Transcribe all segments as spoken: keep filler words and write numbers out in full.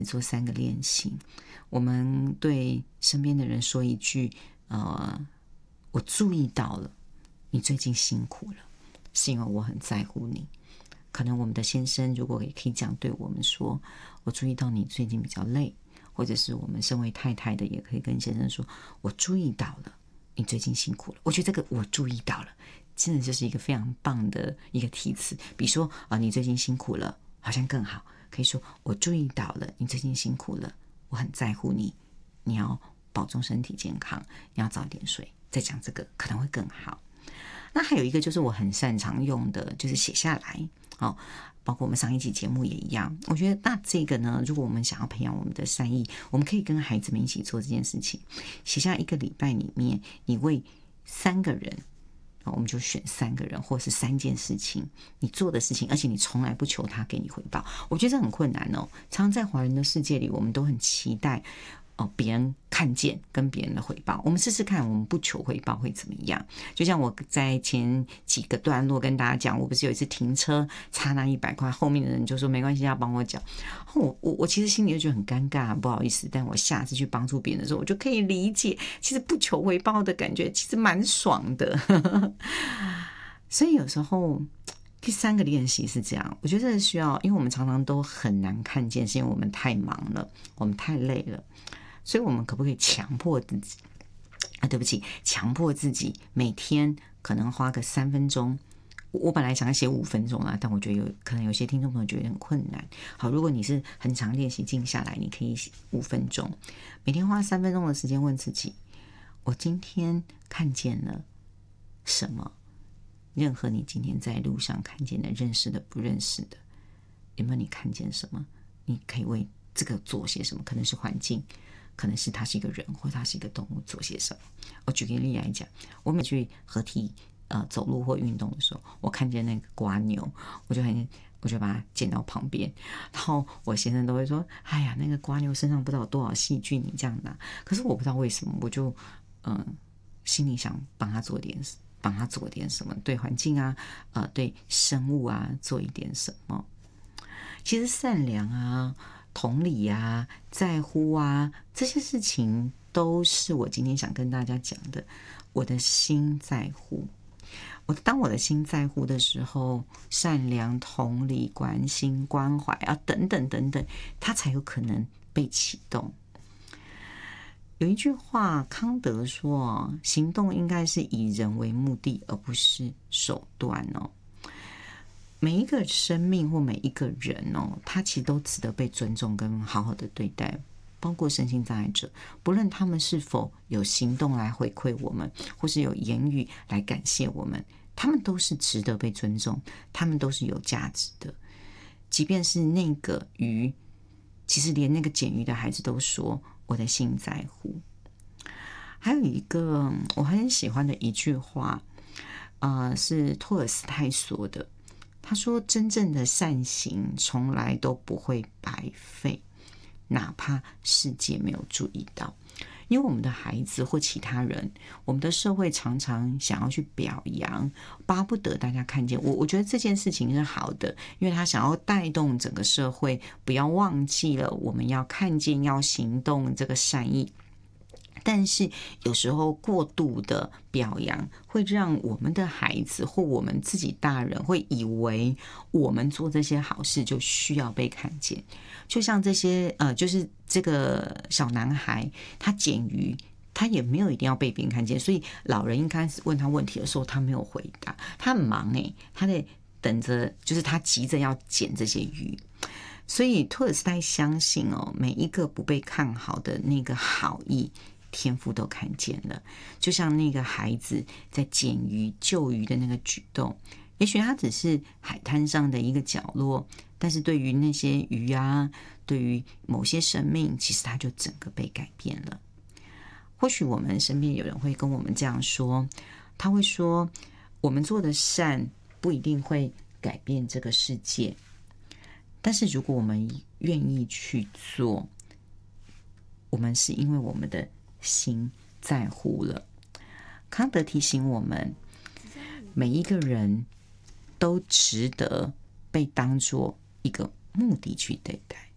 做三个练习，我们对身边的人说一句，呃，我注意到了你最近辛苦了，是因为我很在乎你。可能我们的先生如果也可以这样对我们说，我注意到你最近比较累，或者是我们身为太太的也可以跟先生说，我注意到了你最近辛苦了。我觉得这个我注意到了真的就是一个非常棒的一个题词，比如说啊、呃，你最近辛苦了好像更好，可以说我注意到了你最近辛苦了，我很在乎你，你要保重身体健康，你要早点睡，再讲这个可能会更好。那还有一个就是我很擅长用的，就是写下来，哦，包括我们上一集节目也一样。我觉得那这个呢，如果我们想要培养我们的善意，我们可以跟孩子们一起做这件事情，写下一个礼拜里面，你为三个人，我们就选三个人或是三件事情你做的事情，而且你从来不求他给你回报。我觉得这很困难哦，常常在华人的世界里，我们都很期待哦，别人看见跟别人的回报，我们试试看，我们不求回报会怎么样？就像我在前几个段落跟大家讲，我不是有一次停车差那一百块，后面的人就说没关系，要帮我缴。我我我其实心里就觉得很尴尬，不好意思，但我下次去帮助别人的时候，我就可以理解，其实不求回报的感觉其实蛮爽的。所以有时候第三个练习是这样，我觉得需要，因为我们常常都很难看见，是因为我们太忙了，我们太累了。所以我们可不可以强迫自己啊？对不起，强迫自己每天可能花个三分钟。我本来想要写五分钟啦，但我觉得有可能有些听众朋友觉得很困难。好，如果你是很常练习静下来，你可以五分钟，每天花三分钟的时间问自己：我今天看见了什么？任何你今天在路上看见的、认识的、不认识的，有没有你看见什么？你可以为这个做些什么？可能是环境。可能是他是一个人，或他是一个动物，做些什么。我举个例来讲，我每去合体呃走路或运动的时候，我看见那个蝸牛，我就很我就把它捡到旁边，然后我先生都会说：“哎呀，那个蝸牛身上不知道有多少细菌，你这样拿。”可是我不知道为什么，我就嗯、呃、心里想帮他做点帮他做点什么，对环境啊，呃，对生物啊做一点什么。其实善良啊。同理啊，在乎啊，这些事情都是我今天想跟大家讲的。我的心在乎，我当我的心在乎的时候，善良、同理、关心、关怀啊，等等等等，它才有可能被启动。有一句话，康德说，行动应该是以人为目的，而不是手段哦。每一个生命或每一个人哦，他其实都值得被尊重跟好好的对待，包括身心障碍者，不论他们是否有行动来回馈我们，或是有言语来感谢我们，他们都是值得被尊重，他们都是有价值的。即便是那个鱼，其实连那个捡鱼的孩子都说我的心在乎。还有一个我很喜欢的一句话，呃，是托尔斯泰说的。他说，真正的善行从来都不会白费，哪怕世界没有注意到。因为我们的孩子或其他人，我们的社会常常想要去表扬，巴不得大家看见我。我觉得这件事情是好的，因为他想要带动整个社会，不要忘记了我们要看见、要行动这个善意。但是有时候过度的表扬会让我们的孩子或我们自己大人会以为我们做这些好事就需要被看见。就像这些呃，就是这个小男孩他捡鱼，他也没有一定要被别人看见，所以老人一开始问他问题的时候，他没有回答，他很忙诶，他在等着，就是他急着要捡这些鱼。所以托尔斯泰相信哦，每一个不被看好的那个好意，天父都看见了。就像那个孩子在捡鱼救鱼的那个举动，也许他只是海滩上的一个角落，但是对于那些鱼啊，对于某些生命，其实他就整个被改变了。或许我们身边有人会跟我们这样说，他会说我们做的善不一定会改变这个世界，但是如果我们愿意去做，我们是因为我们的心在乎了。康德提醒我们，每一个人都值得被当作一个目的去对待，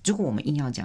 如果我们硬要讲